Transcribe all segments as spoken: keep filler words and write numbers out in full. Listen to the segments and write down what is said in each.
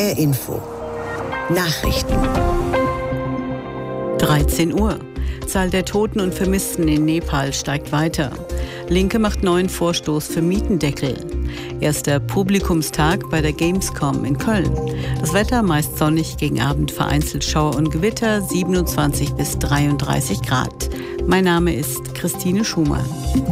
R Info. Nachrichten. dreizehn Uhr. Zahl der Toten und Vermissten in Nepal steigt weiter. Linke macht neuen Vorstoß für Mietendeckel. Erster Publikumstag bei der Gamescom in Köln. Das Wetter meist sonnig, gegen Abend vereinzelt Schauer und Gewitter, siebenundzwanzig bis dreiunddreißig Grad. Mein Name ist Christine Schumann.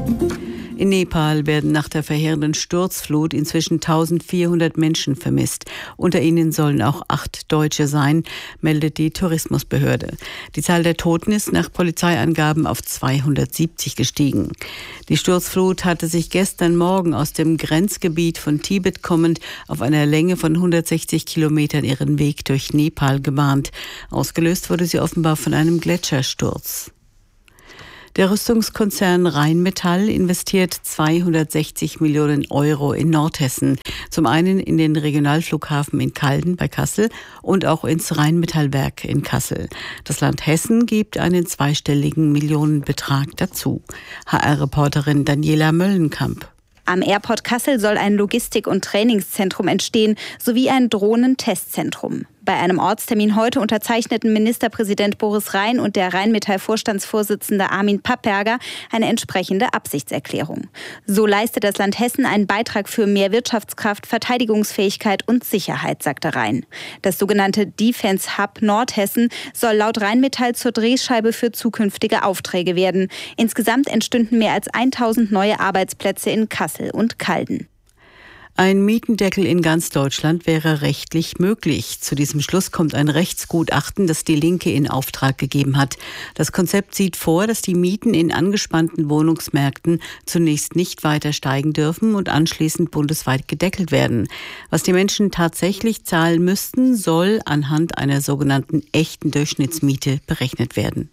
In Nepal werden nach der verheerenden Sturzflut inzwischen eintausendvierhundert Menschen vermisst. Unter ihnen sollen auch acht Deutsche sein, meldet die Tourismusbehörde. Die Zahl der Toten ist nach Polizeiangaben auf zweihundertsiebzig gestiegen. Die Sturzflut hatte sich gestern Morgen aus dem Grenzgebiet von Tibet kommend auf einer Länge von hundertsechzig Kilometern ihren Weg durch Nepal gebahnt. Ausgelöst wurde sie offenbar von einem Gletschersturz. Der Rüstungskonzern Rheinmetall investiert zweihundertsechzig Millionen Euro in Nordhessen. Zum einen in den Regionalflughafen in Calden bei Kassel und auch ins Rheinmetallwerk in Kassel. Das Land Hessen gibt einen zweistelligen Millionenbetrag dazu. H R-Reporterin Daniela Möllenkamp. Am Airport Kassel soll ein Logistik- und Trainingszentrum entstehen, sowie ein Drohnentestzentrum. Bei einem Ortstermin heute unterzeichneten Ministerpräsident Boris Rhein und der Rheinmetall-Vorstandsvorsitzende Armin Papperger eine entsprechende Absichtserklärung. So leistet das Land Hessen einen Beitrag für mehr Wirtschaftskraft, Verteidigungsfähigkeit und Sicherheit, sagte Rhein. Das sogenannte Defense Hub Nordhessen soll laut Rheinmetall zur Drehscheibe für zukünftige Aufträge werden. Insgesamt entstünden mehr als tausend neue Arbeitsplätze in Kassel und Calden. Ein Mietendeckel in ganz Deutschland wäre rechtlich möglich. Zu diesem Schluss kommt ein Rechtsgutachten, das die Linke in Auftrag gegeben hat. Das Konzept sieht vor, dass die Mieten in angespannten Wohnungsmärkten zunächst nicht weiter steigen dürfen und anschließend bundesweit gedeckelt werden. Was die Menschen tatsächlich zahlen müssten, soll anhand einer sogenannten echten Durchschnittsmiete berechnet werden.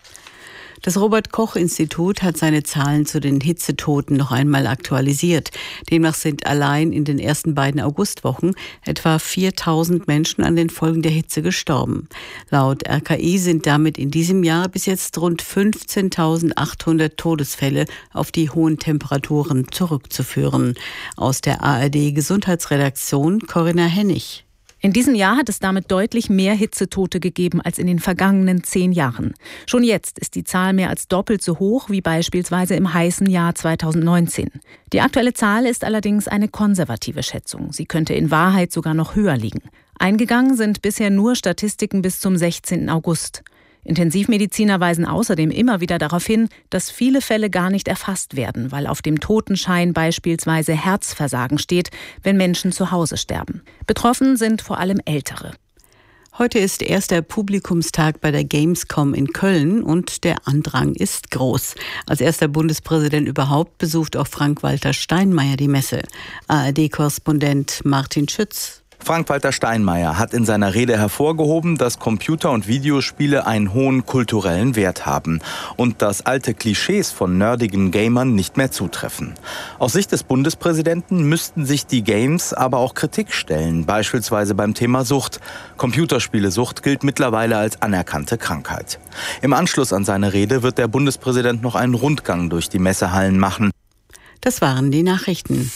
Das Robert-Koch-Institut hat seine Zahlen zu den Hitzetoten noch einmal aktualisiert. Demnach sind allein in den ersten beiden Augustwochen etwa viertausend Menschen an den Folgen der Hitze gestorben. Laut R K I sind damit in diesem Jahr bis jetzt rund fünfzehntausendachthundert Todesfälle auf die hohen Temperaturen zurückzuführen. Aus der A R D-Gesundheitsredaktion Corinna Hennig. In diesem Jahr hat es damit deutlich mehr Hitzetote gegeben als in den vergangenen zehn Jahren. Schon jetzt ist die Zahl mehr als doppelt so hoch wie beispielsweise im heißen Jahr zweitausendneunzehn. Die aktuelle Zahl ist allerdings eine konservative Schätzung. Sie könnte in Wahrheit sogar noch höher liegen. Eingegangen sind bisher nur Statistiken bis zum sechzehnten August. Intensivmediziner weisen außerdem immer wieder darauf hin, dass viele Fälle gar nicht erfasst werden, weil auf dem Totenschein beispielsweise Herzversagen steht, wenn Menschen zu Hause sterben. Betroffen sind vor allem Ältere. Heute ist erster Publikumstag bei der Gamescom in Köln und der Andrang ist groß. Als erster Bundespräsident überhaupt besucht auch Frank-Walter Steinmeier die Messe. A R D-Korrespondent Martin Schütz. Frank-Walter Steinmeier hat in seiner Rede hervorgehoben, dass Computer- und Videospiele einen hohen kulturellen Wert haben und dass alte Klischees von nerdigen Gamern nicht mehr zutreffen. Aus Sicht des Bundespräsidenten müssten sich die Games aber auch Kritik stellen, beispielsweise beim Thema Sucht. Computerspielesucht gilt mittlerweile als anerkannte Krankheit. Im Anschluss an seine Rede wird der Bundespräsident noch einen Rundgang durch die Messehallen machen. Das waren die Nachrichten.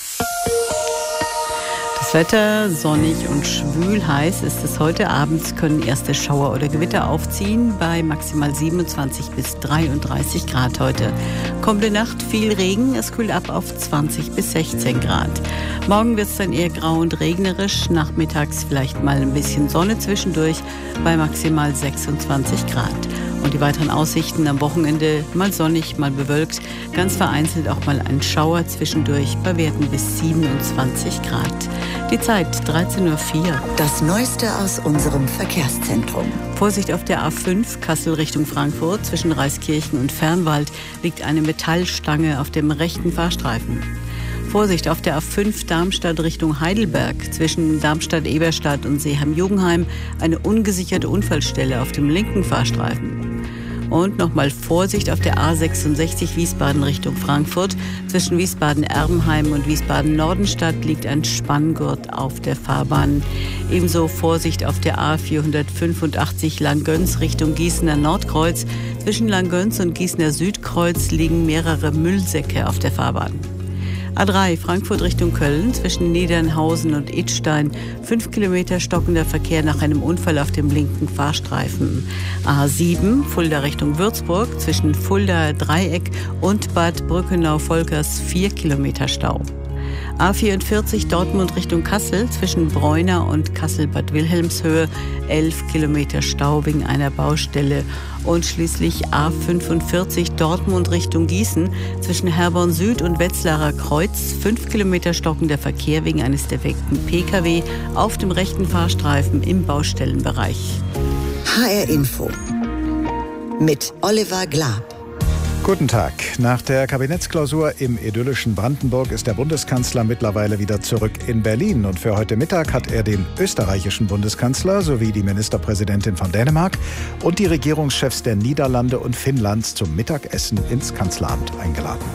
Das Wetter sonnig und schwül heiß ist es heute. Abends können erste Schauer oder Gewitter aufziehen bei maximal siebenundzwanzig bis dreiunddreißig Grad heute. Kommende Nacht viel Regen, es kühlt ab auf zwanzig bis sechzehn Grad. Morgen wird es dann eher grau und regnerisch, nachmittags vielleicht mal ein bisschen Sonne zwischendurch bei maximal sechsundzwanzig Grad. Und die weiteren Aussichten am Wochenende mal sonnig, mal bewölkt, ganz vereinzelt auch mal ein Schauer zwischendurch bei Werten bis siebenundzwanzig Grad. Die Zeit dreizehn Uhr vier. Das Neueste aus unserem Verkehrszentrum. Vorsicht auf der A fünf, Kassel Richtung Frankfurt. Zwischen Reiskirchen und Fernwald liegt eine Metallstange auf dem rechten Fahrstreifen. Vorsicht auf der A fünf Darmstadt Richtung Heidelberg. Zwischen Darmstadt-Eberstadt und Seeheim-Jugenheim eine ungesicherte Unfallstelle auf dem linken Fahrstreifen. Und nochmal Vorsicht auf der A sechsundsechzig Wiesbaden Richtung Frankfurt. Zwischen Wiesbaden-Erbenheim und Wiesbaden-Nordenstadt liegt ein Spanngurt auf der Fahrbahn. Ebenso Vorsicht auf der A vierhundertfünfundachtzig Langgöns Richtung Gießener Nordkreuz. Zwischen Langgöns und Gießener Südkreuz liegen mehrere Müllsäcke auf der Fahrbahn. A drei Frankfurt Richtung Köln zwischen Niedernhausen und Idstein. Fünf Kilometer stockender Verkehr nach einem Unfall auf dem linken Fahrstreifen. A sieben Fulda Richtung Würzburg zwischen Fulda Dreieck und Bad Brückenau-Volkers. Vier Kilometer Stau. A vierundvierzig Dortmund Richtung Kassel zwischen Bräuner und Kassel-Bad Wilhelmshöhe. Elf Kilometer Stau wegen einer Baustelle. Und schließlich A fünfundvierzig Dortmund Richtung Gießen zwischen Herborn Süd und Wetzlarer Kreuz. Fünf Kilometer stockender Verkehr wegen eines defekten P K W auf dem rechten Fahrstreifen im Baustellenbereich. H R Info mit Oliver Glab. Guten Tag. Nach der Kabinettsklausur im idyllischen Brandenburg ist der Bundeskanzler mittlerweile wieder zurück in Berlin. Und für heute Mittag hat er den österreichischen Bundeskanzler sowie die Ministerpräsidentin von Dänemark und die Regierungschefs der Niederlande und Finnlands zum Mittagessen ins Kanzleramt eingeladen.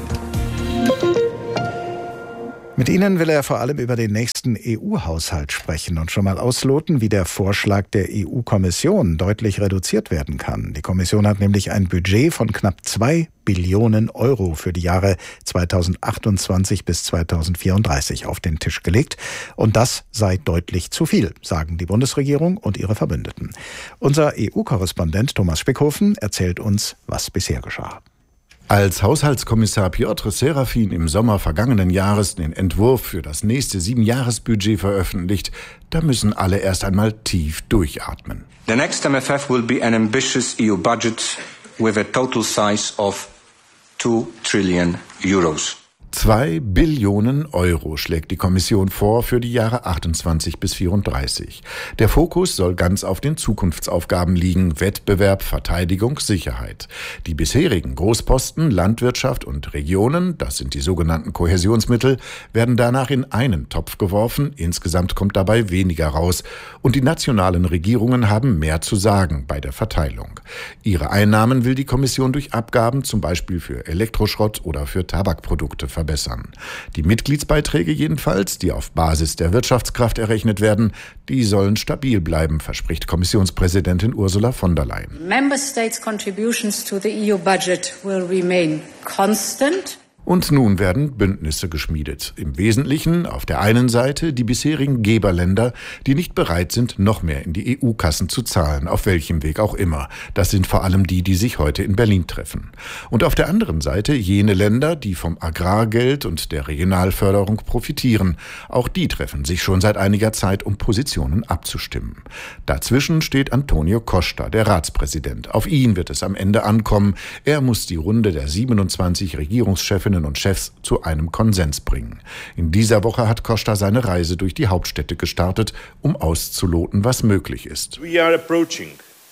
Mit Ihnen will er vor allem über den nächsten E U-Haushalt sprechen und schon mal ausloten, wie der Vorschlag der E U-Kommission deutlich reduziert werden kann. Die Kommission hat nämlich ein Budget von knapp zwei Billionen Euro für die Jahre zweitausendachtundzwanzig bis zweitausendvierunddreißig auf den Tisch gelegt. Und das sei deutlich zu viel, sagen die Bundesregierung und ihre Verbündeten. Unser E U-Korrespondent Thomas Spickhofen erzählt uns, was bisher geschah. Als Haushaltskommissar Piotr Serafin im Sommer vergangenen Jahres den Entwurf für das nächste Siebenjahresbudget veröffentlicht, da müssen alle erst einmal tief durchatmen. The next M F F will be an ambitious E U budget with a total size of two trillion euros. Zwei Billionen Euro schlägt die Kommission vor für die Jahre achtundzwanzig bis vierunddreißig. Der Fokus soll ganz auf den Zukunftsaufgaben liegen: Wettbewerb, Verteidigung, Sicherheit. Die bisherigen Großposten Landwirtschaft und Regionen, das sind die sogenannten Kohäsionsmittel, werden danach in einen Topf geworfen. Insgesamt kommt dabei weniger raus. Und die nationalen Regierungen haben mehr zu sagen bei der Verteilung. Ihre Einnahmen will die Kommission durch Abgaben, zum Beispiel für Elektroschrott oder für Tabakprodukte, verbessern. Die Mitgliedsbeiträge jedenfalls, die auf Basis der Wirtschaftskraft errechnet werden, die sollen stabil bleiben, verspricht Kommissionspräsidentin Ursula von der Leyen. Member States' contributions to the E U budget will remain constant. Und nun werden Bündnisse geschmiedet. Im Wesentlichen auf der einen Seite die bisherigen Geberländer, die nicht bereit sind, noch mehr in die E U-Kassen zu zahlen, auf welchem Weg auch immer. Das sind vor allem die, die sich heute in Berlin treffen. Und auf der anderen Seite jene Länder, die vom Agrargeld und der Regionalförderung profitieren. Auch die treffen sich schon seit einiger Zeit, um Positionen abzustimmen. Dazwischen steht Antonio Costa, der Ratspräsident. Auf ihn wird es am Ende ankommen. Er muss die Runde der siebenundzwanzig Regierungschefinnen und Chefs zu einem Konsens bringen. In dieser Woche hat Costa seine Reise durch die Hauptstädte gestartet, um auszuloten, was möglich ist. We are approaching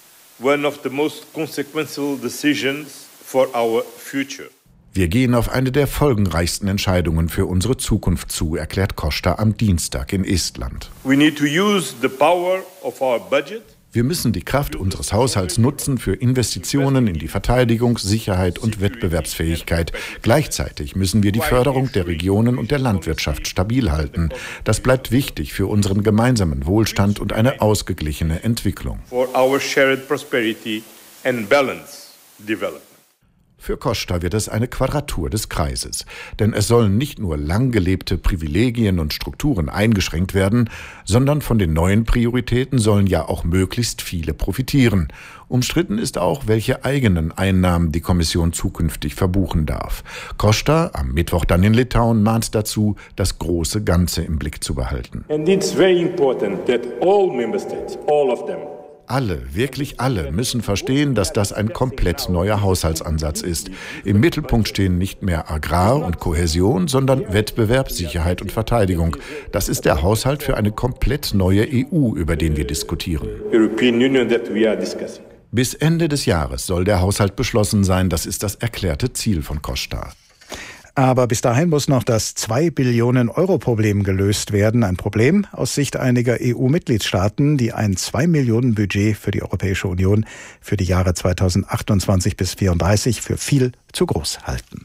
one of the most consequential decisions for our future. Wir gehen auf eine der folgenreichsten Entscheidungen für unsere Zukunft zu, erklärt Costa am Dienstag in Estland. We need to use the power of our budget. Wir müssen die Kraft unseres Haushalts nutzen für Investitionen in die Verteidigung, Sicherheit und Wettbewerbsfähigkeit. Gleichzeitig müssen wir die Förderung der Regionen und der Landwirtschaft stabil halten. Das bleibt wichtig für unseren gemeinsamen Wohlstand und eine ausgeglichene Entwicklung. For our shared prosperity and balanced development. Für Costa wird es eine Quadratur des Kreises. Denn es sollen nicht nur lang gelebte Privilegien und Strukturen eingeschränkt werden, sondern von den neuen Prioritäten sollen ja auch möglichst viele profitieren. Umstritten ist auch, welche eigenen Einnahmen die Kommission zukünftig verbuchen darf. Costa, am Mittwoch dann in Litauen, mahnt dazu, das große Ganze im Blick zu behalten. And it's very important that all member states, all of them, Alle, wirklich alle, müssen verstehen, dass das ein komplett neuer Haushaltsansatz ist. Im Mittelpunkt stehen nicht mehr Agrar und Kohäsion, sondern Wettbewerb, Sicherheit und Verteidigung. Das ist der Haushalt für eine komplett neue E U, über den wir diskutieren. European Union that we are discussing. Bis Ende des Jahres soll der Haushalt beschlossen sein. Das ist das erklärte Ziel von Costa. Aber bis dahin muss noch das zwei Billionen Euro Problem gelöst werden. Ein Problem aus Sicht einiger E U-Mitgliedstaaten, die ein zwei Millionen Budget für die Europäische Union für die Jahre zweitausendachtundzwanzig bis vierunddreißig für viel zu groß halten.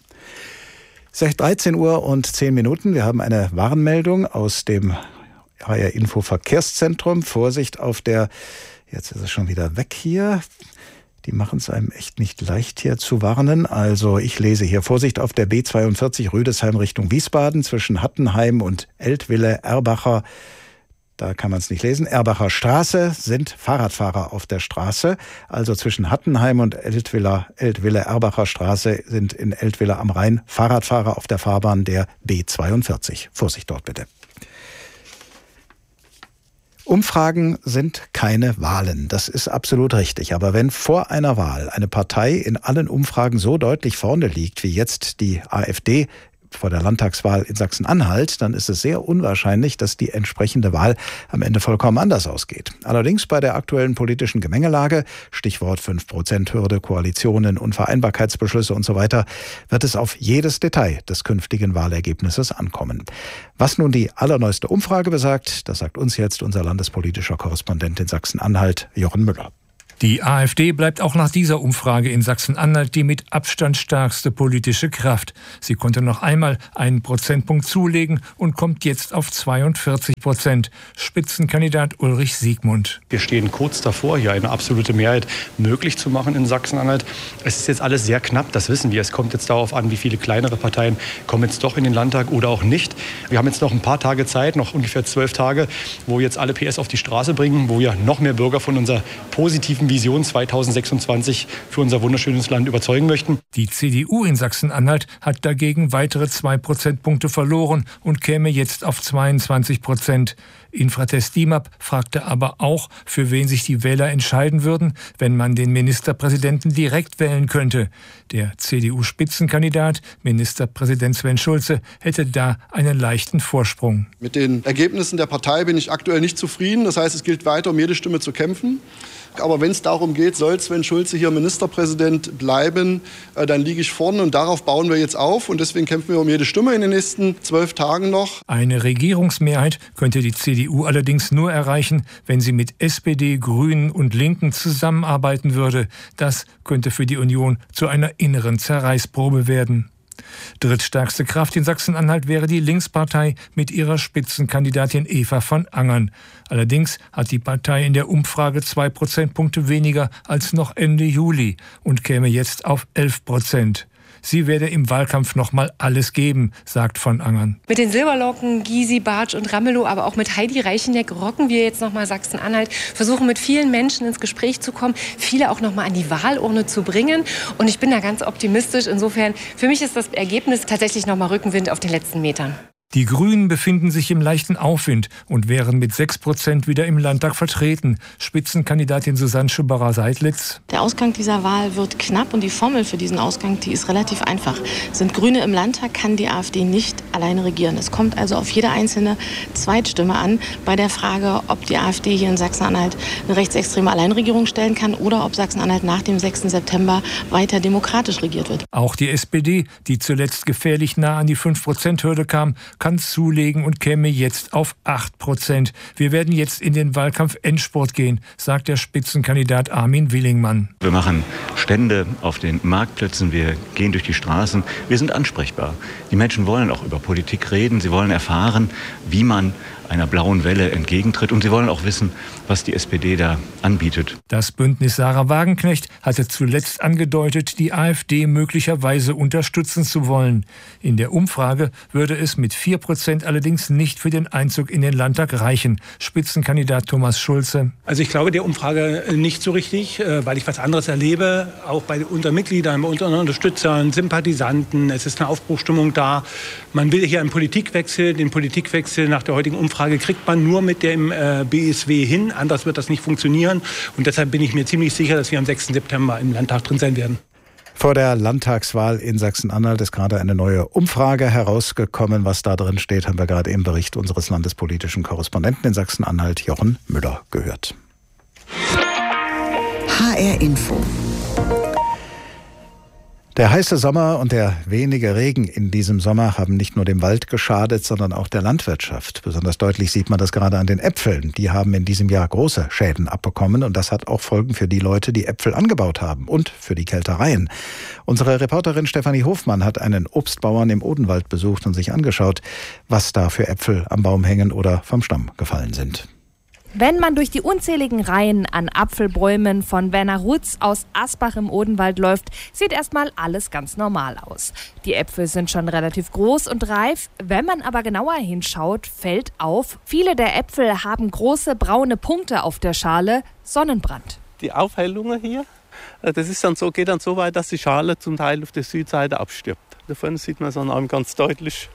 Seit dreizehn Uhr und zehn Minuten. Wir haben eine Warnmeldung aus dem H R-Info Verkehrszentrum. Vorsicht auf der, jetzt ist es schon wieder weg hier, Die machen es einem echt nicht leicht, hier zu warnen. Also ich lese hier: Vorsicht auf der B zweiundvierzig Rüdesheim Richtung Wiesbaden zwischen Hattenheim und Eltville-Erbacher. Da kann man es nicht lesen. Erbacher Straße sind Fahrradfahrer auf der Straße. Also zwischen Hattenheim und Eltville, Eltville-Erbacher Straße sind in Eltville am Rhein Fahrradfahrer auf der Fahrbahn der B zweiundvierzig. Vorsicht dort bitte. Umfragen sind keine Wahlen, das ist absolut richtig. Aber wenn vor einer Wahl eine Partei in allen Umfragen so deutlich vorne liegt, wie jetzt die AfD vor der Landtagswahl in Sachsen-Anhalt, dann ist es sehr unwahrscheinlich, dass die entsprechende Wahl am Ende vollkommen anders ausgeht. Allerdings bei der aktuellen politischen Gemengelage, Stichwort fünf Prozent Hürde, Koalitionen, Unvereinbarkeitsbeschlüsse und so weiter, wird es auf jedes Detail des künftigen Wahlergebnisses ankommen. Was nun die allerneueste Umfrage besagt, das sagt uns jetzt unser landespolitischer Korrespondent in Sachsen-Anhalt, Jochen Müller. Die AfD bleibt auch nach dieser Umfrage in Sachsen-Anhalt die mit Abstand stärkste politische Kraft. Sie konnte noch einmal einen Prozentpunkt zulegen und kommt jetzt auf zweiundvierzig Prozent. Spitzenkandidat Ulrich Siegmund. Wir stehen kurz davor, hier eine absolute Mehrheit möglich zu machen in Sachsen-Anhalt. Es ist jetzt alles sehr knapp, das wissen wir. Es kommt jetzt darauf an, wie viele kleinere Parteien kommen jetzt doch in den Landtag oder auch nicht. Wir haben jetzt noch ein paar Tage Zeit, noch ungefähr zwölf Tage, wo jetzt alle P S auf die Straße bringen, wo wir noch mehr Bürger von unserer positiven Vision zweitausendsechsundzwanzig für unser wunderschönes Land überzeugen möchten. Die C D U in Sachsen-Anhalt hat dagegen weitere zwei Prozentpunkte verloren und käme jetzt auf zweiundzwanzig Prozent. Infratest DIMAP fragte aber auch, für wen sich die Wähler entscheiden würden, wenn man den Ministerpräsidenten direkt wählen könnte. Der C D U-Spitzenkandidat, Ministerpräsident Sven Schulze, hätte da einen leichten Vorsprung. Mit den Ergebnissen der Partei bin ich aktuell nicht zufrieden. Das heißt, es gilt weiter, um jede Stimme zu kämpfen. Aber wenn es darum geht, soll Sven Schulze hier Ministerpräsident bleiben, dann liege ich vorne und darauf bauen wir jetzt auf. Und deswegen kämpfen wir um jede Stimme in den nächsten zwölf Tagen noch. Eine Regierungsmehrheit könnte die C D U allerdings nur erreichen, wenn sie mit S P D, Grünen und Linken zusammenarbeiten würde. Das könnte für die Union zu einer inneren Zerreißprobe werden. Drittstärkste Kraft in Sachsen-Anhalt wäre die Linkspartei mit ihrer Spitzenkandidatin Eva von Angern. Allerdings hat die Partei in der Umfrage zwei Prozentpunkte weniger als noch Ende Juli und käme jetzt auf elf Prozent. Sie werde im Wahlkampf noch mal alles geben, sagt von Angern. Mit den Silberlocken, Gysi, Bartsch und Ramelow, aber auch mit Heidi Reicheneck rocken wir jetzt noch mal Sachsen-Anhalt, versuchen mit vielen Menschen ins Gespräch zu kommen, viele auch noch mal an die Wahlurne zu bringen. Und ich bin da ganz optimistisch. Insofern, für mich ist das Ergebnis tatsächlich noch mal Rückenwind auf den letzten Metern. Die Grünen befinden sich im leichten Aufwind und wären mit sechs Prozent wieder im Landtag vertreten. Spitzenkandidatin Susanne Schubacher-Seidlitz. Der Ausgang dieser Wahl wird knapp und die Formel für diesen Ausgang, die ist relativ einfach. Sind Grüne im Landtag, kann die AfD nicht alleine regieren. Es kommt also auf jede einzelne Zweitstimme an bei der Frage, ob die AfD hier in Sachsen-Anhalt eine rechtsextreme Alleinregierung stellen kann oder ob Sachsen-Anhalt nach dem sechsten September weiter demokratisch regiert wird. Auch die S P D, die zuletzt gefährlich nah an die fünf Prozent Hürde kam, kann zulegen und käme jetzt auf acht Prozent. Wir werden jetzt in den Wahlkampf-Endspurt gehen, sagt der Spitzenkandidat Armin Willingmann. Wir machen Stände auf den Marktplätzen, wir gehen durch die Straßen, wir sind ansprechbar. Die Menschen wollen auch über Politik reden, sie wollen erfahren, wie man einer blauen Welle entgegentritt und sie wollen auch wissen, was die S P D da anbietet. Das Bündnis Sarah Wagenknecht hatte zuletzt angedeutet, die AfD möglicherweise unterstützen zu wollen. In der Umfrage würde es mit vier Prozent allerdings nicht für den Einzug in den Landtag reichen. Spitzenkandidat Thomas Schulze. Also ich glaube der Umfrage nicht so richtig, weil ich was anderes erlebe, auch bei unseren Mitgliedern, bei unseren Unterstützern, Sympathisanten. Es ist eine Aufbruchstimmung da. Man will hier einen Politikwechsel. Den Politikwechsel nach der heutigen Umfrage kriegt man nur mit dem äh, B S W hin. Anders wird das nicht funktionieren. Und deshalb bin ich mir ziemlich sicher, dass wir am sechsten September im Landtag drin sein werden. Vor der Landtagswahl in Sachsen-Anhalt ist gerade eine neue Umfrage herausgekommen. Was da drin steht, haben wir gerade im Bericht unseres landespolitischen Korrespondenten in Sachsen-Anhalt, Jochen Müller, gehört. H R Info. Der heiße Sommer und der wenige Regen in diesem Sommer haben nicht nur dem Wald geschadet, sondern auch der Landwirtschaft. Besonders deutlich sieht man das gerade an den Äpfeln. Die haben in diesem Jahr große Schäden abbekommen und das hat auch Folgen für die Leute, die Äpfel angebaut haben und für die Kältereien. Unsere Reporterin Stefanie Hofmann hat einen Obstbauern im Odenwald besucht und sich angeschaut, was da für Äpfel am Baum hängen oder vom Stamm gefallen sind. Wenn man durch die unzähligen Reihen an Apfelbäumen von Werner Rutz aus Asbach im Odenwald läuft, sieht erstmal alles ganz normal aus. Die Äpfel sind schon relativ groß und reif. Wenn man aber genauer hinschaut, fällt auf, viele der Äpfel haben große braune Punkte auf der Schale, Sonnenbrand. Die Aufhellungen hier, das ist dann so, geht dann so weit, dass die Schale zum Teil auf der Südseite abstirbt. Davon sieht man es dann auch ganz deutlich.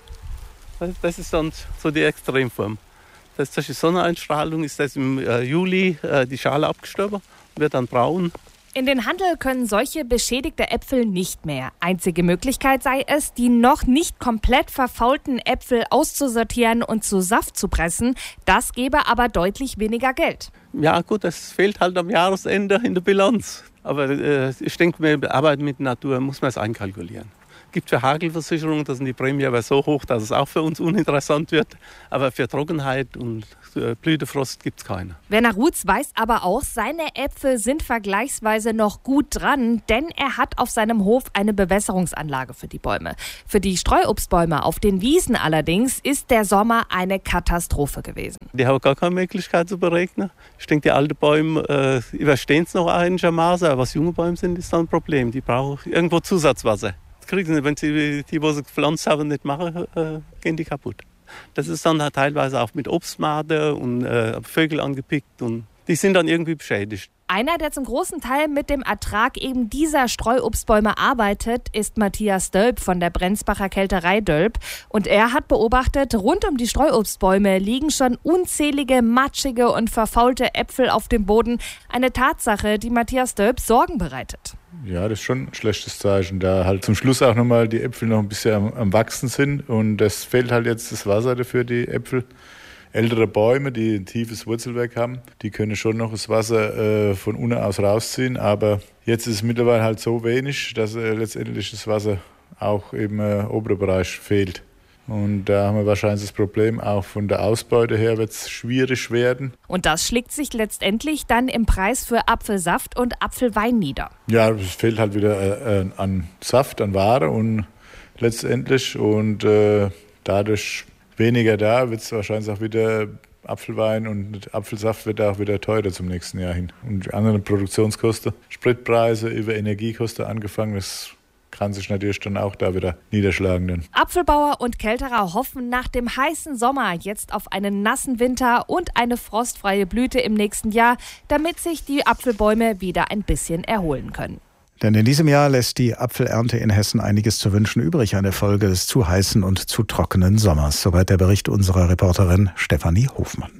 Das ist dann so die Extremform. Das ist die Sonneneinstrahlung, ist das im Juli äh, die Schale abgestorben, wird dann braun. In den Handel können solche beschädigte Äpfel nicht mehr. Einzige Möglichkeit sei es, die noch nicht komplett verfaulten Äpfel auszusortieren und zu Saft zu pressen. Das gäbe aber deutlich weniger Geld. Ja gut, das fehlt halt am Jahresende in der Bilanz. Aber äh, ich denke, wir arbeiten mit der Natur, muss man es einkalkulieren. Es gibt für Hagelversicherungen, da sind die Prämie aber so hoch, dass es auch für uns uninteressant wird. Aber für Trockenheit und Blütefrost gibt es keine. Werner Rutz weiß aber auch, seine Äpfel sind vergleichsweise noch gut dran, denn er hat auf seinem Hof eine Bewässerungsanlage für die Bäume. Für die Streuobstbäume auf den Wiesen allerdings ist der Sommer eine Katastrophe gewesen. Die haben gar keine Möglichkeit zu beregnen. Ich denke, die alten Bäume äh, überstehen es noch einigermaßen, aber was junge Bäume sind, ist dann ein Problem. Die brauchen irgendwo Zusatzwasser. Kriegen sie, wenn sie die, die sie gepflanzt haben, nicht machen, äh, gehen die kaputt. Das ist dann halt teilweise auch mit Obstmade und äh, Vögel angepickt und die sind dann irgendwie beschädigt. Einer, der zum großen Teil mit dem Ertrag eben dieser Streuobstbäume arbeitet, ist Matthias Dölp von der Brenzbacher Kälterei Dölp. Und er hat beobachtet, rund um die Streuobstbäume liegen schon unzählige matschige und verfaulte Äpfel auf dem Boden. Eine Tatsache, die Matthias Dölp Sorgen bereitet. Ja, das ist schon ein schlechtes Zeichen, da halt zum Schluss auch nochmal die Äpfel noch ein bisschen am, am Wachsen sind und es fehlt halt jetzt das Wasser dafür, die Äpfel. Ältere Bäume, die ein tiefes Wurzelwerk haben, die können schon noch das Wasser äh, von unten aus rausziehen, aber jetzt ist es mittlerweile halt so wenig, dass äh, letztendlich das Wasser auch im äh, oberen Bereich fehlt. Und da haben wir wahrscheinlich das Problem, auch von der Ausbeute her wird es schwierig werden. Und das schlägt sich letztendlich dann im Preis für Apfelsaft und Apfelwein nieder. Ja, es fehlt halt wieder äh, an Saft, an Ware und letztendlich und äh, dadurch weniger da, wird es wahrscheinlich auch wieder Apfelwein und Apfelsaft wird auch wieder teurer zum nächsten Jahr hin. Und andere Produktionskosten, Spritpreise über Energiekosten angefangen, das kann sich natürlich dann auch da wieder niederschlagen. Dann. Apfelbauer und Kälterer hoffen nach dem heißen Sommer jetzt auf einen nassen Winter und eine frostfreie Blüte im nächsten Jahr, damit sich die Apfelbäume wieder ein bisschen erholen können. Denn in diesem Jahr lässt die Apfelernte in Hessen einiges zu wünschen übrig, eine Folge des zu heißen und zu trockenen Sommers. Soweit der Bericht unserer Reporterin Stefanie Hofmann.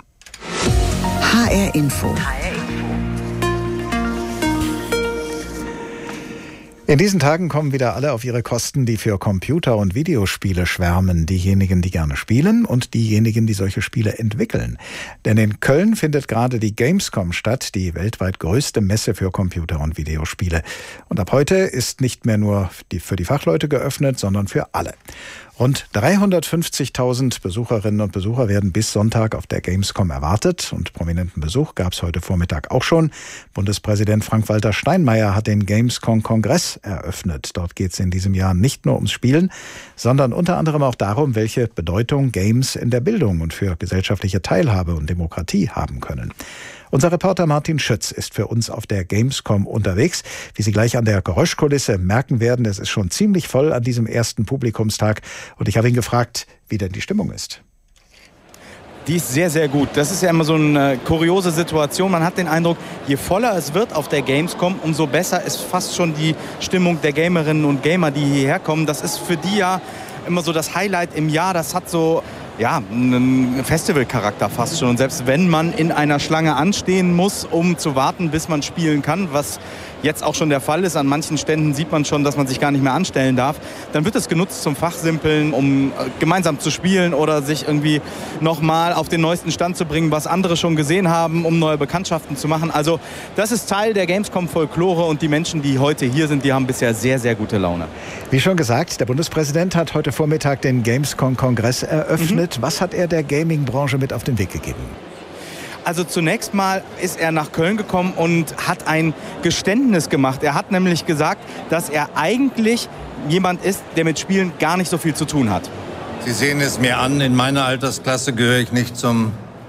H R Info. In diesen Tagen kommen wieder alle auf ihre Kosten, die für Computer- und Videospiele schwärmen. Diejenigen, die gerne spielen und diejenigen, die solche Spiele entwickeln. Denn in Köln findet gerade die Gamescom statt, die weltweit größte Messe für Computer- und Videospiele. Und ab heute ist nicht mehr nur die, für die Fachleute geöffnet, sondern für alle. Rund dreihundertfünfzigtausend Besucherinnen und Besucher werden bis Sonntag auf der Gamescom erwartet. Und prominenten Besuch gab es heute Vormittag auch schon. Bundespräsident Frank-Walter Steinmeier hat den Gamescom-Kongress eröffnet. Dort geht es in diesem Jahr nicht nur ums Spielen, sondern unter anderem auch darum, welche Bedeutung Games in der Bildung und für gesellschaftliche Teilhabe und Demokratie haben können. Unser Reporter Martin Schütz ist für uns auf der Gamescom unterwegs. Wie Sie gleich an der Geräuschkulisse merken werden, es ist schon ziemlich voll an diesem ersten Publikumstag. Und ich habe ihn gefragt, wie denn die Stimmung ist. Die ist sehr, sehr gut. Das ist ja immer so eine kuriose Situation. Man hat den Eindruck, je voller es wird auf der Gamescom, umso besser ist fast schon die Stimmung der Gamerinnen und Gamer, die hierher kommen. Das ist für die ja immer so das Highlight im Jahr. Das hat so ja, einen Festivalcharakter fast schon. Und selbst wenn man in einer Schlange anstehen muss, um zu warten, bis man spielen kann, was jetzt auch schon der Fall ist, an manchen Ständen sieht man schon, dass man sich gar nicht mehr anstellen darf, dann wird es genutzt zum Fachsimpeln, um gemeinsam zu spielen oder sich irgendwie nochmal auf den neuesten Stand zu bringen, was andere schon gesehen haben, um neue Bekanntschaften zu machen. Also das ist Teil der Gamescom-Folklore und die Menschen, die heute hier sind, die haben bisher sehr, sehr gute Laune. Wie schon gesagt, der Bundespräsident hat heute Vormittag den Gamescom-Kongress eröffnet. Mhm. Was hat er der Gaming-Branche mit auf den Weg gegeben? Also zunächst mal ist er nach Köln gekommen und hat ein Geständnis gemacht. Er hat nämlich gesagt, dass er eigentlich jemand ist, der mit Spielen gar nicht so viel zu tun hat. Sie sehen es mir an, in meiner Altersklasse gehöre ich nicht zum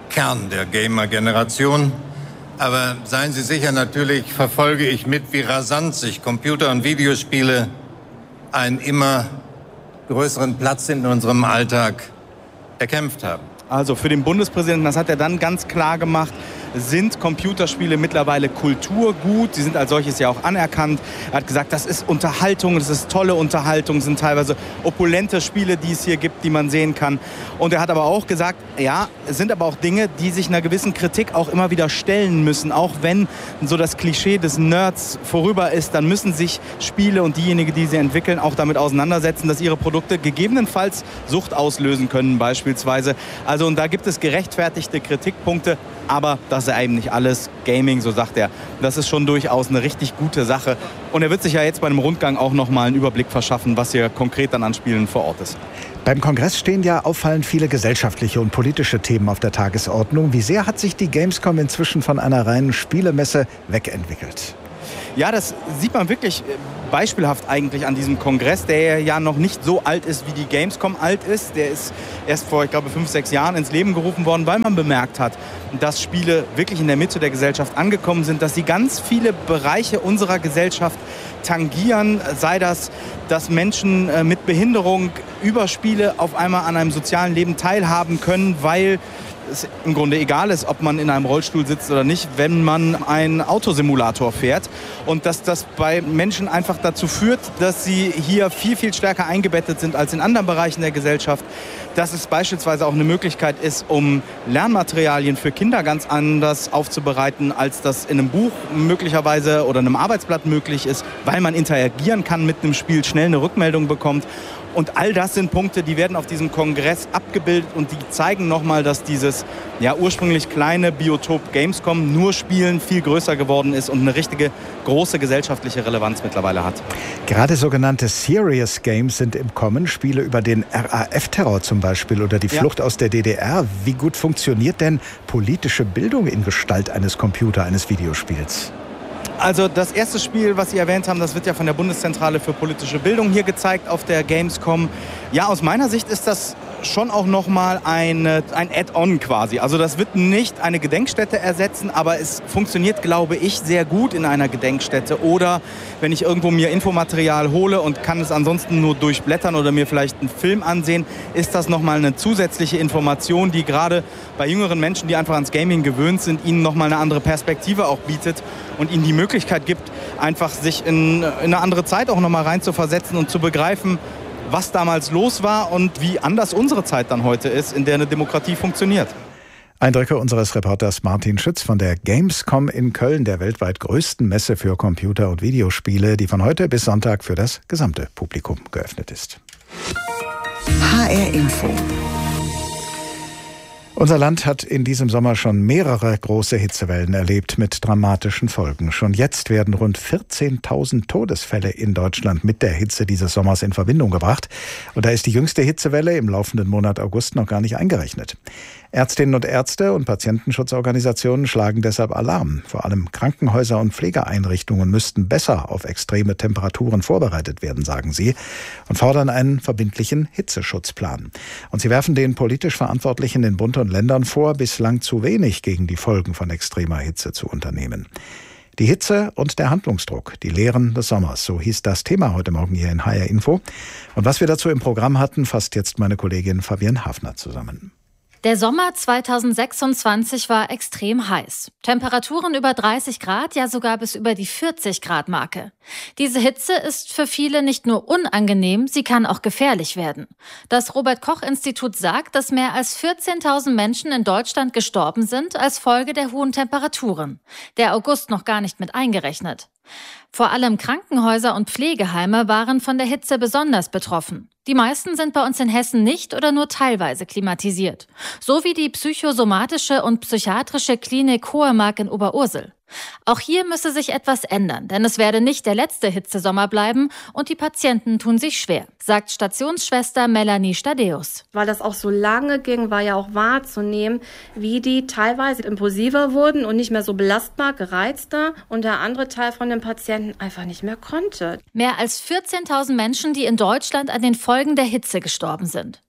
Kern der Gamer-Generation. Aber seien Sie sicher, natürlich verfolge ich mit, wie rasant sich Computer- und Videospiele einen immer größeren Platz in unserem Alltag erkämpft haben. Also für den Bundespräsidenten, das hat er dann ganz klar gemacht, sind Computerspiele mittlerweile Kulturgut. Sie sind als solches ja auch anerkannt. Er hat gesagt, das ist Unterhaltung, das ist tolle Unterhaltung, sind teilweise opulente Spiele, die es hier gibt, die man sehen kann. Und er hat aber auch gesagt, ja, es sind aber auch Dinge, die sich einer gewissen Kritik auch immer wieder stellen müssen. Auch wenn so das Klischee des Nerds vorüber ist, dann müssen sich Spiele und diejenigen, die sie entwickeln, auch damit auseinandersetzen, dass ihre Produkte gegebenenfalls Sucht auslösen können beispielsweise. Also und da gibt es gerechtfertigte Kritikpunkte, aber das ist eben nicht alles. Gaming, so sagt er, das ist schon durchaus eine richtig gute Sache. Und er wird sich ja jetzt bei einem Rundgang auch noch mal einen Überblick verschaffen, was hier konkret dann an Spielen vor Ort ist. Beim Kongress stehen ja auffallend viele gesellschaftliche und politische Themen auf der Tagesordnung. Wie sehr hat sich die Gamescom inzwischen von einer reinen Spielemesse wegentwickelt? Ja, das sieht man wirklich beispielhaft eigentlich an diesem Kongress, der ja noch nicht so alt ist, wie die Gamescom alt ist. Der ist erst vor, ich glaube, fünf, sechs Jahren ins Leben gerufen worden, weil man bemerkt hat, dass Spiele wirklich in der Mitte der Gesellschaft angekommen sind, dass sie ganz viele Bereiche unserer Gesellschaft tangieren, sei das, dass Menschen mit Behinderung über Spiele auf einmal an einem sozialen Leben teilhaben können, weil es im Grunde egal ist, ob man in einem Rollstuhl sitzt oder nicht, wenn man einen Autosimulator fährt. Und dass das bei Menschen einfach dazu führt, dass sie hier viel, viel stärker eingebettet sind als in anderen Bereichen der Gesellschaft. Dass es beispielsweise auch eine Möglichkeit ist, um Lernmaterialien für Kinder ganz anders aufzubereiten, als das in einem Buch möglicherweise oder einem Arbeitsblatt möglich ist, weil man interagieren kann mit einem Spiel, schnell eine Rückmeldung bekommt. Und all das sind Punkte, die werden auf diesem Kongress abgebildet und die zeigen nochmal, dass dieses ja, ursprünglich kleine Biotop Gamescom nur Spielen viel größer geworden ist und eine richtige große gesellschaftliche Relevanz mittlerweile hat. Gerade sogenannte Serious Games sind im Kommen, Spiele über den R A F-Terror zum Beispiel oder die Flucht ja. aus der D D R. Wie gut funktioniert denn politische Bildung in Gestalt eines Computer, eines Videospiels? Also das erste Spiel, was Sie erwähnt haben, das wird ja von der Bundeszentrale für politische Bildung hier gezeigt auf der Gamescom. Ja, aus meiner Sicht ist das schon auch nochmal ein, ein Add-on quasi. Also das wird nicht eine Gedenkstätte ersetzen, aber es funktioniert, glaube ich, sehr gut in einer Gedenkstätte. Oder wenn ich irgendwo mir Infomaterial hole und kann es ansonsten nur durchblättern oder mir vielleicht einen Film ansehen, ist das nochmal eine zusätzliche Information, die gerade bei jüngeren Menschen, die einfach ans Gaming gewöhnt sind, ihnen nochmal eine andere Perspektive auch bietet und ihnen die Möglichkeit gibt, einfach sich in, in eine andere Zeit auch nochmal rein zu versetzen und zu begreifen, was damals los war und wie anders unsere Zeit dann heute ist, in der eine Demokratie funktioniert. Eindrücke unseres Reporters Martin Schütz von der Gamescom in Köln, der weltweit größten Messe für Computer- und Videospiele, die von heute bis Sonntag für das gesamte Publikum geöffnet ist. H R Info. Unser Land hat in diesem Sommer schon mehrere große Hitzewellen erlebt mit dramatischen Folgen. Schon jetzt werden rund vierzehntausend Todesfälle in Deutschland mit der Hitze dieses Sommers in Verbindung gebracht. Und da ist die jüngste Hitzewelle im laufenden Monat August noch gar nicht eingerechnet. Ärztinnen und Ärzte und Patientenschutzorganisationen schlagen deshalb Alarm. Vor allem Krankenhäuser und Pflegeeinrichtungen müssten besser auf extreme Temperaturen vorbereitet werden, sagen sie, und fordern einen verbindlichen Hitzeschutzplan. Und sie werfen den politisch Verantwortlichen in Bund und Ländern vor, bislang zu wenig gegen die Folgen von extremer Hitze zu unternehmen. Die Hitze und der Handlungsdruck, die Lehren des Sommers, so hieß das Thema heute Morgen hier in H R Info. Und was wir dazu im Programm hatten, fasst jetzt meine Kollegin Fabienne Hafner zusammen. Der Sommer zweitausendsechsundzwanzig war extrem heiß. Temperaturen über dreißig Grad, ja sogar bis über die vierzig Grad Marke. Diese Hitze ist für viele nicht nur unangenehm, sie kann auch gefährlich werden. Das Robert-Koch-Institut sagt, dass mehr als vierzehntausend Menschen in Deutschland gestorben sind als Folge der hohen Temperaturen. Der August noch gar nicht mit eingerechnet. Vor allem Krankenhäuser und Pflegeheime waren von der Hitze besonders betroffen. Die meisten sind bei uns in Hessen nicht oder nur teilweise klimatisiert. So wie die psychosomatische und psychiatrische Klinik Hohemark in Oberursel. Auch hier müsse sich etwas ändern, denn es werde nicht der letzte Hitzesommer bleiben und die Patienten tun sich schwer, sagt Stationsschwester Melanie Stadeus. Weil das auch so lange ging, war ja auch wahrzunehmen, wie die teilweise impulsiver wurden und nicht mehr so belastbar, gereizter und der andere Teil von den Patienten einfach nicht mehr konnte. Mehr als vierzehntausend Menschen, die in Deutschland an den Folgen der Hitze gestorben sind.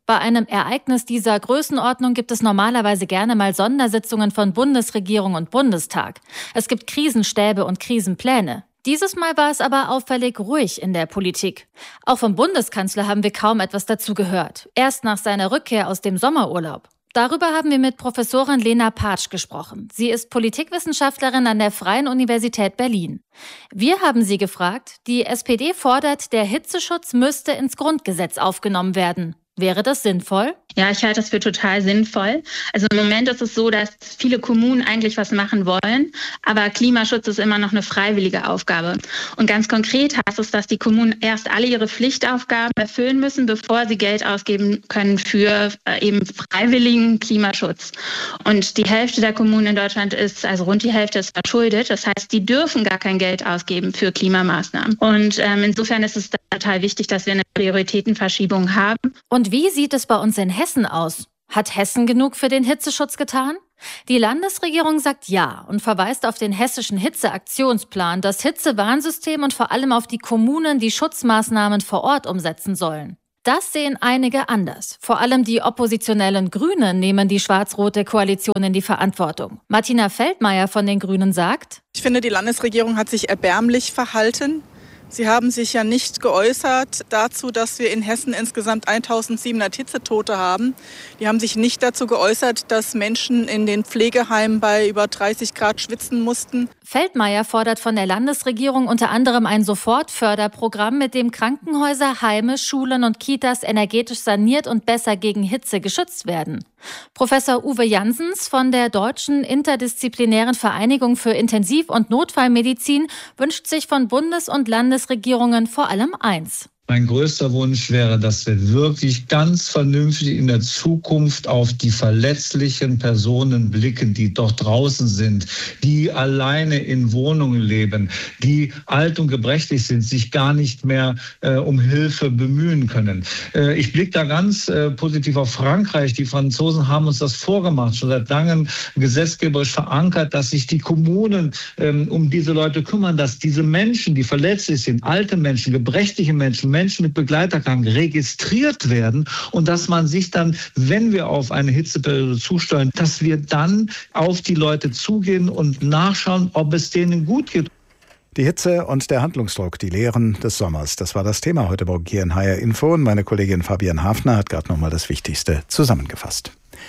Bei einem Ereignis dieser Größenordnung gibt es normalerweise gerne mal Sondersitzungen von Bundesregierung und Bundestag. Es gibt Krisenstäbe und Krisenpläne. Dieses Mal war es aber auffällig ruhig in der Politik. Auch vom Bundeskanzler haben wir kaum etwas dazu gehört. Erst nach seiner Rückkehr aus dem Sommerurlaub. Darüber haben wir mit Professorin Lena Patsch gesprochen. Sie ist Politikwissenschaftlerin an der Freien Universität Berlin. Wir haben sie gefragt, die S P D fordert, der Hitzeschutz müsste ins Grundgesetz aufgenommen werden. Wäre das sinnvoll? Ja, ich halte das für total sinnvoll. Also im Moment ist es so, dass viele Kommunen eigentlich was machen wollen, aber Klimaschutz ist immer noch eine freiwillige Aufgabe. Und ganz konkret heißt es, dass die Kommunen erst alle ihre Pflichtaufgaben erfüllen müssen, bevor sie Geld ausgeben können für äh, eben freiwilligen Klimaschutz. Und die Hälfte der Kommunen in Deutschland ist, also rund die Hälfte ist verschuldet. Das heißt, die dürfen gar kein Geld ausgeben für Klimamaßnahmen. Und ähm, insofern ist es total wichtig, dass wir eine Prioritätenverschiebung haben. Und wie sieht es bei uns in Hessen aus? Hat Hessen genug für den Hitzeschutz getan? Die Landesregierung sagt ja und verweist auf den hessischen Hitzeaktionsplan, das Hitzewarnsystem und vor allem auf die Kommunen, die Schutzmaßnahmen vor Ort umsetzen sollen. Das sehen einige anders. Vor allem die oppositionellen Grünen nehmen die schwarz-rote Koalition in die Verantwortung. Martina Feldmayer von den Grünen sagt: Ich finde, die Landesregierung hat sich erbärmlich verhalten. Sie haben sich ja nicht geäußert dazu, dass wir in Hessen insgesamt eintausendsiebenhundert Hitzetote haben. Die haben sich nicht dazu geäußert, dass Menschen in den Pflegeheimen bei über dreißig Grad schwitzen mussten. Feldmayer fordert von der Landesregierung unter anderem ein Sofortförderprogramm, mit dem Krankenhäuser, Heime, Schulen und Kitas energetisch saniert und besser gegen Hitze geschützt werden. Professor Uwe Janssens von der Deutschen Interdisziplinären Vereinigung für Intensiv- und Notfallmedizin wünscht sich von Bundes- und Landesregierungen vor allem eins. Mein größter Wunsch wäre, dass wir wirklich ganz vernünftig in der Zukunft auf die verletzlichen Personen blicken, die dort draußen sind, die alleine in Wohnungen leben, die alt und gebrechlich sind, sich gar nicht mehr äh, um Hilfe bemühen können. Äh, ich blicke da ganz äh, positiv auf Frankreich. Die Franzosen haben uns das vorgemacht, schon seit langem gesetzgeberisch verankert, dass sich die Kommunen ähm, um diese Leute kümmern, dass diese Menschen, die verletzlich sind, alte Menschen, gebrechliche Menschen, Menschen mit Begleiterkrankungen registriert werden und dass man sich dann, wenn wir auf eine Hitzeperiode zusteuern, dass wir dann auf die Leute zugehen und nachschauen, ob es denen gut geht. Die Hitze und der Handlungsdruck, die Lehren des Sommers, das war das Thema heute Morgen hier in H R Info und meine Kollegin Fabian Hafner hat gerade nochmal das Wichtigste zusammengefasst.